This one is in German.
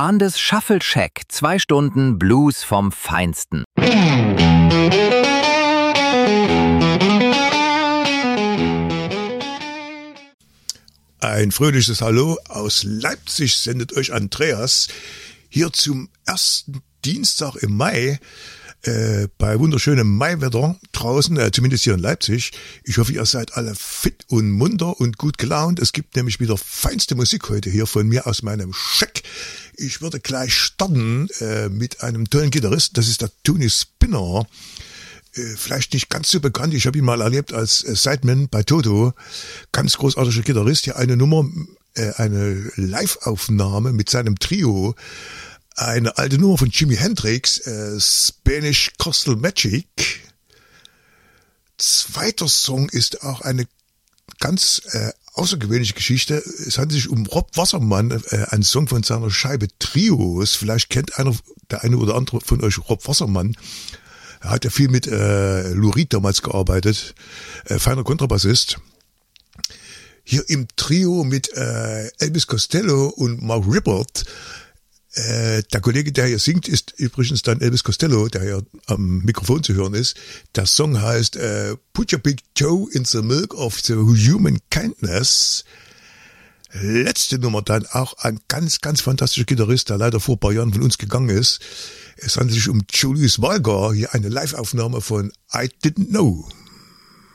Andes Shuffle Shack, 2 Stunden Blues vom Feinsten. Ein fröhliches Hallo aus Leipzig sendet euch Andreas hier zum ersten Dienstag im Mai bei wunderschönem Maiwetter draußen, zumindest hier in Leipzig. Ich hoffe, ihr seid alle fit und munter und gut gelaunt. Es gibt nämlich wieder feinste Musik heute hier von mir aus meinem Shack. Ich würde gleich starten mit einem tollen Gitarristen, das ist der Tony Spinner. Vielleicht nicht ganz so bekannt, ich habe ihn mal erlebt als Sideman bei Toto. Ganz großartiger Gitarrist, hier eine Nummer, eine Live-Aufnahme mit seinem Trio. Eine alte Nummer von Jimi Hendrix, Spanish Coastal Magic. Zweiter Song ist auch eine ganz außergewöhnliche Geschichte. Es handelt sich um Rob Wassermann, ein Song von seiner Scheibe Trios. Vielleicht kennt der eine oder andere von euch Rob Wassermann. Er hat ja viel mit Lou Reed damals gearbeitet, feiner Kontrabassist. Hier im Trio mit Elvis Costello und Mark Rippert. Der Kollege, der hier singt, ist übrigens dann Elvis Costello, der hier am Mikrofon zu hören ist. Der Song heißt Put Your Big Toe in the Milk of the Human Kindness. Letzte Nummer dann auch ein ganz, ganz fantastischer Gitarrist, der leider vor ein paar Jahren von uns gegangen ist. Es handelt sich um Julius Valgar, hier eine Live-Aufnahme von I Didn't Know.